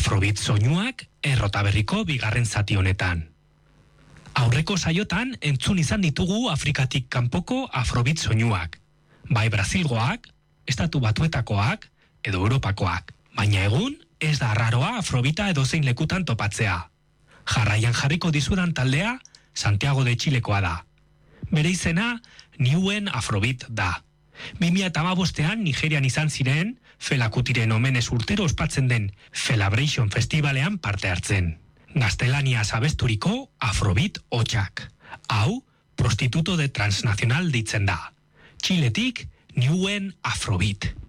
Afrobeat soinuak Errotaberriko bigarren zati honetan. Aurreko saiotan entzun izan ditugu Afrikatik kanpoko Afrobeat soinuak, bai Brasilgoak, Estatu Batuetakoak edo Europakoak, baina egun ez da arraroa Afrobeata edozein lekutan topatzea. Jarraian jarriko dizudan taldea Santiago de Txilekoa da. Bere izena Newen Afrobeat da. 2015ean Nigerian izan ziren Fela Kutiren omenez urtero ospatzen den Felabration Festivalean parte hartzen. Gaztelaniaz abesturiko Afrobeat hotxak. Hau, Prostituto de Transnacional deitzen da. Txiletik Newen Afrobeat.